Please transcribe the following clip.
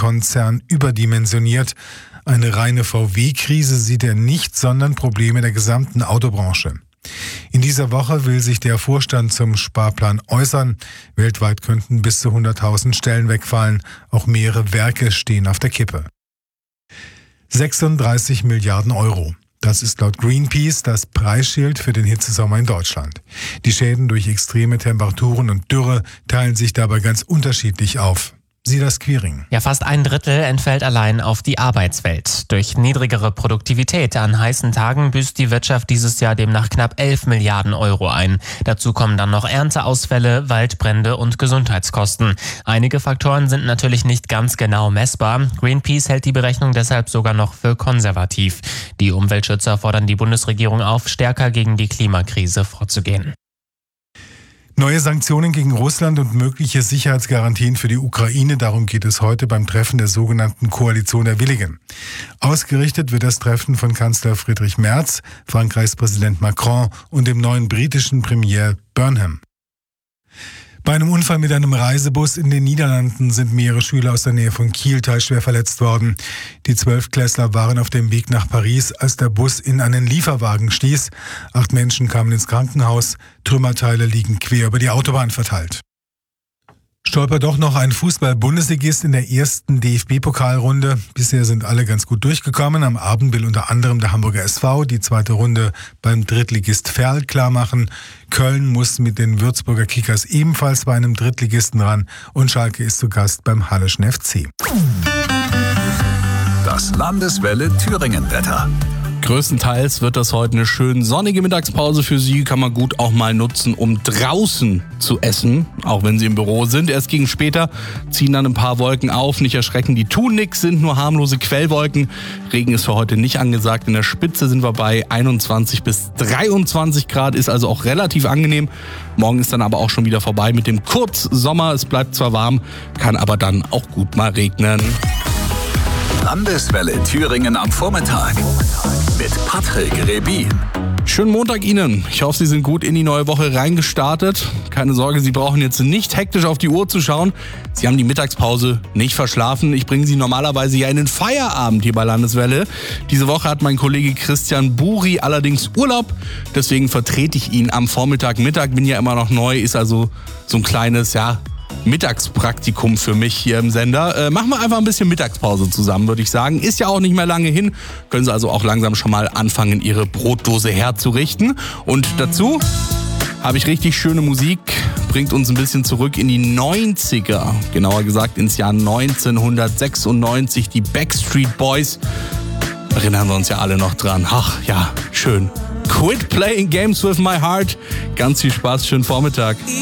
VW-Konzern überdimensioniert. Eine reine VW-Krise sieht er nicht, sondern Probleme der gesamten Autobranche. In dieser Woche will sich der Vorstand zum Sparplan äußern. Weltweit könnten bis zu 100.000 Stellen wegfallen. Auch mehrere Werke stehen auf der Kippe. 36 Milliarden Euro. Das ist laut Greenpeace das Preisschild für den Hitzesommer in Deutschland. Die Schäden durch extreme Temperaturen und Dürre teilen sich dabei ganz unterschiedlich auf. Silas Quiring. Ja, fast ein Drittel entfällt allein auf die Arbeitswelt. Durch niedrigere Produktivität an heißen Tagen büßt die Wirtschaft dieses Jahr demnach knapp 11 Milliarden Euro ein. Dazu kommen dann noch Ernteausfälle, Waldbrände und Gesundheitskosten. Einige Faktoren sind natürlich nicht ganz genau messbar. Greenpeace hält die Berechnung deshalb sogar noch für konservativ. Die Umweltschützer fordern die Bundesregierung auf, stärker gegen die Klimakrise vorzugehen. Neue Sanktionen gegen Russland und mögliche Sicherheitsgarantien für die Ukraine, darum geht es heute beim Treffen der sogenannten Koalition der Willigen. Ausgerichtet wird das Treffen von Kanzler Friedrich Merz, Frankreichs Präsident Macron und dem neuen britischen Premier Burnham. Bei einem Unfall mit einem Reisebus in den Niederlanden sind mehrere Schüler aus der Nähe von Kiel teilschwer verletzt worden. Die 12-Klässler waren auf dem Weg nach Paris, als der Bus in einen Lieferwagen stieß. 8 Menschen kamen ins Krankenhaus. Trümmerteile liegen quer über die Autobahn verteilt. Stolpert doch noch ein Fußball-Bundesligist in der ersten DFB-Pokalrunde. Bisher sind alle ganz gut durchgekommen. Am Abend will unter anderem der Hamburger SV die zweite Runde beim Drittligist Verl klarmachen. Köln muss mit den Würzburger Kickers ebenfalls bei einem Drittligisten ran. Und Schalke ist zu Gast beim Halleschen FC. Das Landeswelle Thüringen-Wetter. Größtenteils wird das heute eine schön sonnige Mittagspause für Sie. Kann man gut auch mal nutzen, um draußen zu essen, auch wenn Sie im Büro sind. Erst gegen später ziehen dann ein paar Wolken auf. Nicht erschrecken, die tun nix, sind nur harmlose Quellwolken. Regen ist für heute nicht angesagt. In der Spitze sind wir bei 21 bis 23 Grad, ist also auch relativ angenehm. Morgen ist dann aber auch schon wieder vorbei mit dem Kurzsommer. Es bleibt zwar warm, kann aber dann auch gut mal regnen. Landeswelle Thüringen am Vormittag mit Patrick Rebin. Schönen Montag Ihnen. Ich hoffe, Sie sind gut in die neue Woche reingestartet. Keine Sorge, Sie brauchen jetzt nicht hektisch auf die Uhr zu schauen. Sie haben die Mittagspause nicht verschlafen. Ich bringe Sie normalerweise ja in den Feierabend hier bei Landeswelle. Diese Woche hat mein Kollege Christian Buri allerdings Urlaub. Deswegen vertrete ich ihn am Vormittag. Bin ja immer noch neu, ist also so ein kleines, Mittagspraktikum für mich hier im Sender. Machen wir einfach ein bisschen Mittagspause zusammen, würde ich sagen. Ist ja auch nicht mehr lange hin. Können Sie also auch langsam schon mal anfangen, Ihre Brotdose herzurichten. Und dazu habe ich richtig schöne Musik. Bringt uns ein bisschen zurück in die 90er. Genauer gesagt ins Jahr 1996. Die Backstreet Boys. Erinnern wir uns ja alle noch dran. Ach ja, schön. Quit playing games with my heart. Ganz viel Spaß, schönen Vormittag.